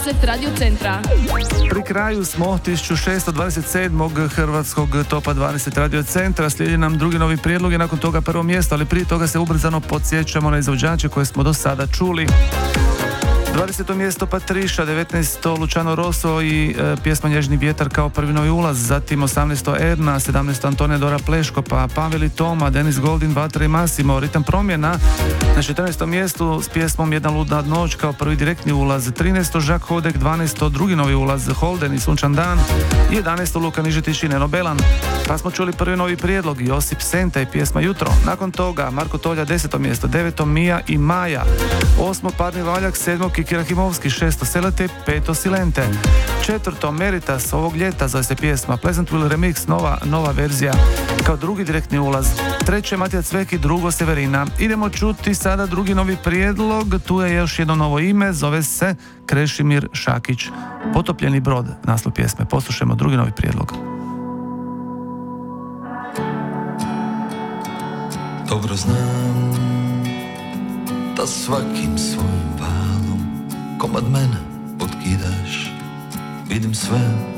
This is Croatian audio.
20 Radio Centra. Pri kraju smo 1627. hrvatskog Topa 20 Radio Centra. Slijedi nam drugi novi prijedlog i nakon toga prvo mjesto, ali prije toga se ubrzano podsjećamo na izvođače koje smo do sada čuli. 20. mjesto Patriša, 19. Luciano Rosso i pjesma Nježni vjetar kao prvi novi ulaz, zatim 18. Erna, 17. Antonija Dora Pleško, pa Pavel i Toma, Denis Goldin, Vatra i Massimo, Ritam promjena. Na 14. mjestu s pjesmom Jedna ludna noć kao prvi direktni ulaz, 13. Žak Hodek, 12. drugi novi ulaz, Holden i Sunčan dan, 11. Luka Nižetić i Neno Belan. Pa smo čuli prvi novi prijedlog, Josip Senta i pjesma Jutro. Nakon toga Marko Tolja, 10. mjesto, 9. Mija i Maja, 8. Parni valjak, 7. Kiki Rahimovski, 6. Selete, 5. Silente, 4. Meritas, ovog ljeta zove se pjesma Pleasantville Remix, nova verzija kao drugi direktni ulaz, 3. Matija Cveki, 2. Severina. Idemo čuti sada drugi novi prijedlog, tu je još jedno novo ime, zove se Krešimir Šakić, Potopljeni brod, naslov pjesme. Poslušajmo drugi novi prijedlog. Dobro znam da svakim svojim valom komad mene potkidaš, vidim sve